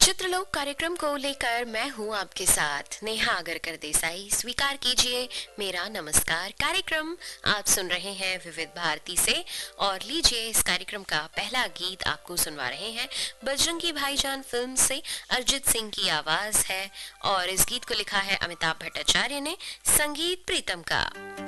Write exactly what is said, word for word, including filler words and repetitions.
चित्रलोक कार्यक्रम को लेकर मैं हूं आपके साथ नेहा आगरकर देसाई। स्वीकार कीजिए मेरा नमस्कार। कार्यक्रम आप सुन रहे हैं विविध भारती से और लीजिए इस कार्यक्रम का पहला गीत आपको सुनवा रहे हैं बजरंगी भाईजान फिल्म से। अरिजीत सिंह की आवाज है और इस गीत को लिखा है अमिताभ भट्टाचार्य ने, संगीत प्रीतम का।